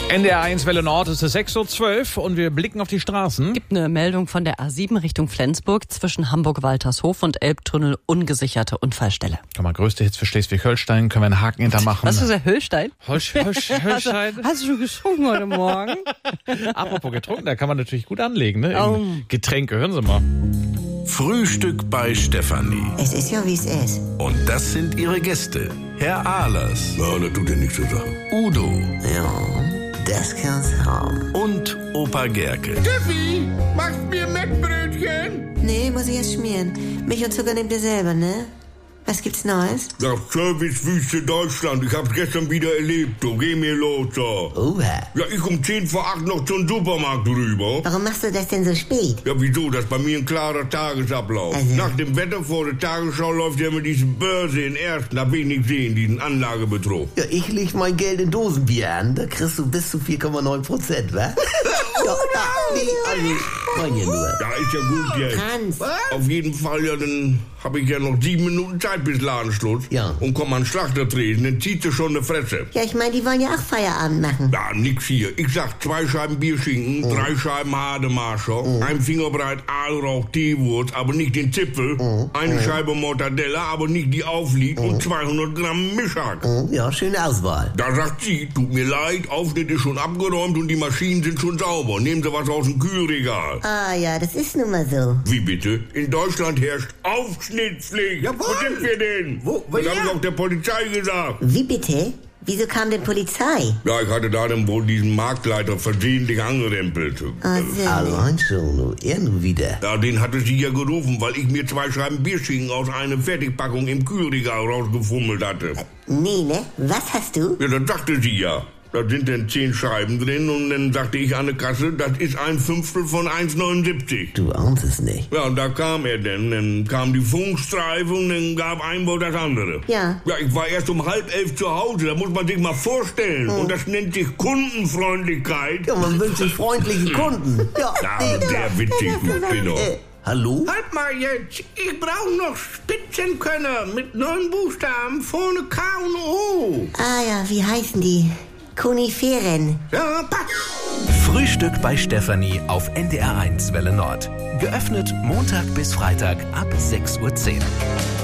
NDR1 Welle Nord, es ist 6:12 Uhr und wir blicken auf die Straßen. Gibt eine Meldung von der A7 Richtung Flensburg zwischen Hamburg-Waltershof und Elbtunnel, ungesicherte Unfallstelle. Komm mal, größte Hits für Schleswig-Holstein, können wir einen Haken hintermachen. Was ist der Höllstein? Holstein? Hast du getrunken heute Morgen? Apropos getrunken, da kann man natürlich gut anlegen, ne? Getränke, hören Sie mal. Frühstück bei Stefanie. Es ist ja, wie es ist. Und das sind ihre Gäste. Herr Ahlers. Ja, das tut ja nichts zur Sache. Udo. Ja, das kann's haben. Und Opa Gerke. Steffi, machst mir Mettbrötchen? Nee, muss ich erst schmieren. Milch und Zucker nehmt ihr selber, ne? Was gibt's Neues? Ja, Servicewüste Deutschland. Ich hab's gestern wieder erlebt. Du, geh mir los, da. Oha. Ja, ich um 7:50 noch zum Supermarkt rüber. Warum machst du das denn so spät? Ja, wieso? Das ist bei mir ein klarer Tagesablauf. Also. Nach dem Wetter vor der Tagesschau läuft ja immer diese Börse in Ersten. Da will ich nicht sehen, diesen Anlagebetrug. Ja, ich leg mein Geld in Dosenbier an. Da kriegst du bis zu 4,9%, wa? Mein ja nur. Ja, ist ja gut jetzt. Franz. Auf jeden Fall, ja, dann habe ich ja noch 7 Minuten Zeit bis Ladenschluss. Ja. Und komm an den Schlachtertresen, dann zieht sie schon eine Fresse. Ja, ich meine, die wollen ja auch Feierabend machen. Ja, nix hier. Ich sag 2 Scheiben Bierschinken, 3 Scheiben Hademarscher, ein Fingerbreit Aalrauch-Teewurst, aber nicht den Zipfel, eine Scheibe Mortadella, aber nicht die Auflied und 200 Gramm Mischhack. Ja, schöne Auswahl. Da sagt sie, tut mir leid, Aufschnitt ist schon abgeräumt und die Maschinen sind schon sauber. Nehmen Sie was aus dem Kühlregal. Ah ja, das ist nun mal so. Wie bitte? In Deutschland herrscht Aufschnittpflicht. Jawohl. Wo sind wir denn? Wo Das habe ja? ich auch der Polizei gesagt. Wie bitte? Wieso kam denn Polizei? Ja, ich hatte da dann wohl diesen Marktleiter versehentlich angerempelt. Allein schon, er nur wieder. Ja, den hatte sie ja gerufen, weil ich mir 2 Scheiben Bierschinken aus einer Fertigpackung im Kühlregal rausgefummelt hatte. Nee, ne? Was hast du? Ja, das sagte sie ja. Da sind dann 10 Scheiben drin und dann sagte ich an der Kasse, das ist 1/5 von 1,79. Du ahnst es nicht. Ja, und da kam er denn. Dann kam die Funkstreife und dann gab ein wohl das andere. Ja. Ja, ich war erst um 10:30 zu Hause, da muss man sich mal vorstellen. Und das nennt sich Kundenfreundlichkeit. Ja, man wünscht sich freundliche Kunden. Ja, Ja, sehr witzig, du Spinner. Hallo? Halt mal jetzt, ich brauche noch Spitzenkönner mit 9 Buchstaben, vorne K und O. Ah ja, wie heißen die? Koniferen. Ja, passt. Frühstück bei Stefanie auf NDR1 Welle Nord. Geöffnet Montag bis Freitag ab 6:10 Uhr.